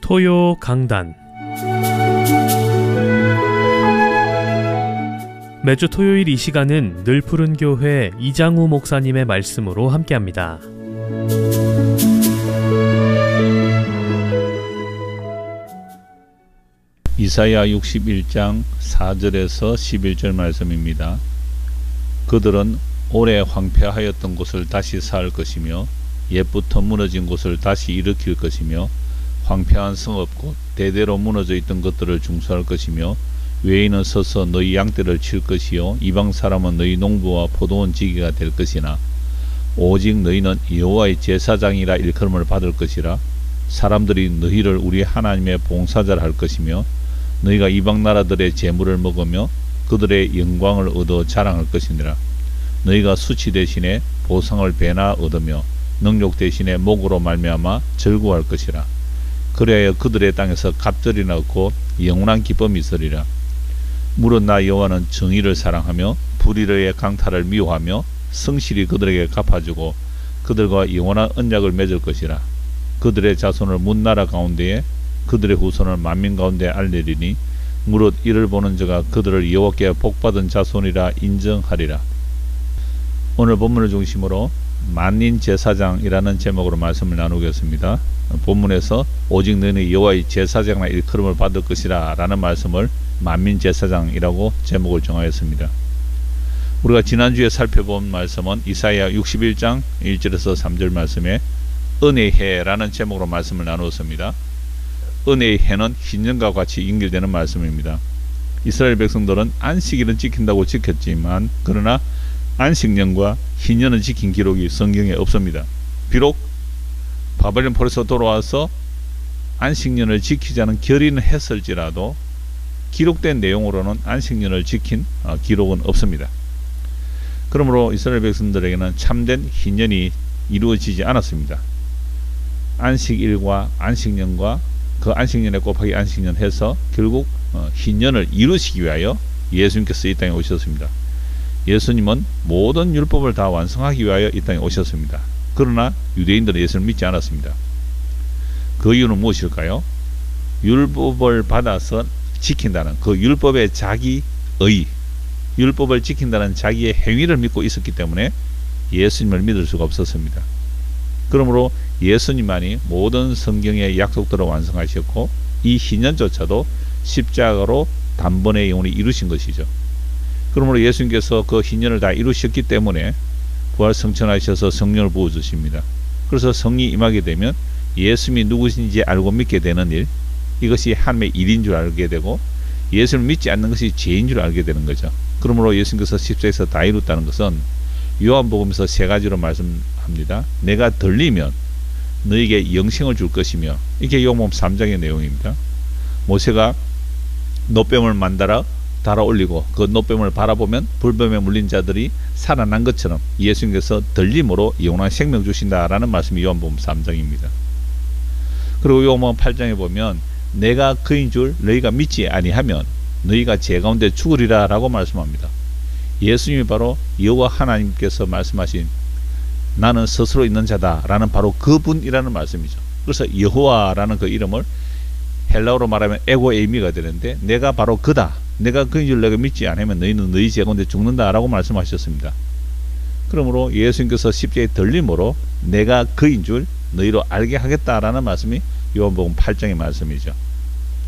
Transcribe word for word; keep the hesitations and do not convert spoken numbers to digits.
토요 강단. 매주 토요일 이 시간은 늘푸른 교회 이장우 목사님의 말씀으로 함께합니다. 이사야 육십일 장 사 절에서 십일 절 말씀입니다. 그들은 오래 황폐하였던 곳을 다시 쌓을 것이며 옛부터 무너진 곳을 다시 일으킬 것이며 황폐한 성읍 곧 대대로 무너져 있던 것들을 중수할 것이며 외인은 서서 너희 양떼를 칠 것이요 이방 사람은 너희 농부와 포도원 지기가 될 것이나 오직 너희는 여호와의 제사장이라 일컬음을 받을 것이라. 사람들이 너희를 우리 하나님의 봉사자라 할 것이며 너희가 이방 나라들의 재물을 먹으며 그들의 영광을 얻어 자랑할 것이니라. 너희가 수치 대신에 보상을 배나 얻으며 능욕 대신에 목으로 말미암아 절구할 것이라. 그래야 그들의 땅에서 갑절이나 얻고 영원한 기쁨이 있으리라. 물은 나 여호와는 정의를 사랑하며 불의의 강탈을 미워하며 성실히 그들에게 갚아주고 그들과 영원한 언약을 맺을 것이라. 그들의 자손을 문나라 가운데에 그들의 후손을 만민 가운데 알리리니 무릇 이를 보는 자가 그들을 여호와께 복받은 자손이라 인정하리라. 오늘 본문을 중심으로 만민 제사장이라는 제목으로 말씀을 나누겠습니다. 본문에서 오직 너희는 여호와의 제사장이라 일컬음을 받을 것이라 라는 말씀을 만민 제사장이라고 제목을 정하였습니다. 우리가 지난주에 살펴본 말씀은 이사야 육십일 장 일 절에서 삼 절 말씀에 은혜의 해라는 제목으로 말씀을 나누었습니다. 은혜의 해는 신년과 같이 연결되는 말씀입니다. 이스라엘 백성들은 안식일은 지킨다고 지켰지만 그러나 안식년과 희년을 지킨 기록이 성경에 없습니다. 비록 바벨론 포로에서 돌아와서 안식년을 지키자는 결의는 했을지라도 기록된 내용으로는 안식년을 지킨 어, 기록은 없습니다. 그러므로 이스라엘 백성들에게는 참된 희년이 이루어지지 않았습니다. 안식일과 안식년과 그 안식년에 곱하기 안식년 해서 결국 어, 희년을 이루시기 위하여 예수님께서 이 땅에 오셨습니다. 예수님은 모든 율법을 다 완성하기 위하여 이 땅에 오셨습니다. 그러나 유대인들은 예수를 믿지 않았습니다. 그 이유는 무엇일까요? 율법을 받아서 지킨다는 그 율법의 자기의, 율법을 지킨다는 자기의 행위를 믿고 있었기 때문에 예수님을 믿을 수가 없었습니다. 그러므로 예수님만이 모든 성경의 약속들을 완성하셨고 이 희년조차도 십자가로 단번에 영원히 이루신 것이죠. 그러므로 예수님께서 그 희년을 다 이루셨기 때문에 부활 성천하셔서 성령을 부어주십니다. 그래서 성령이 임하게 되면 예수님이 누구신지 알고 믿게 되는 일, 이것이 하나님의 일인 줄 알게 되고 예수를 믿지 않는 것이 죄인 줄 알게 되는 거죠. 그러므로 예수님께서 십자가에서 다 이뤘다는 것은 요한복음에서 세 가지로 말씀합니다. 내가 들리면 너에게 영생을 줄 것이며, 이게 요한복음 삼 장의 내용입니다. 모세가 노뱀을 만들어 달아 올리고 그 노뱀을 바라보면 불뱀에 물린 자들이 살아난 것처럼 예수님께서 들림으로 영원한 생명 주신다라는 말씀이 요한복음 삼 장입니다. 그리고 요한복음 팔 장에 보면 내가 그인 줄 너희가 믿지 아니하면 너희가 제 가운데 죽으리라 라고 말씀합니다. 예수님이 바로 여호와 하나님께서 말씀하신 나는 스스로 있는 자다 라는 바로 그분이라는 말씀이죠. 그래서 여호와라는 그 이름을 헬라어로 말하면 에고 에이미가 되는데 내가 바로 그다, 내가 그인 줄 내가 믿지 않으면 너희는 너희 제 가운데 죽는다 라고 말씀하셨습니다. 그러므로 예수님께서 십자가에 들림으로 내가 그인 줄 너희로 알게 하겠다라는 말씀이 요한복음 팔 장의 말씀이죠.